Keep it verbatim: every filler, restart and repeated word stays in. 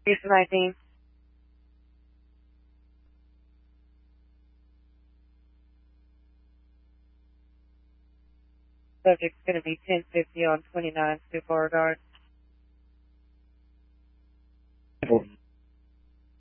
Houston nineteen. Subject's going to be ten fifty on twenty-nine, Sioux Beauregard.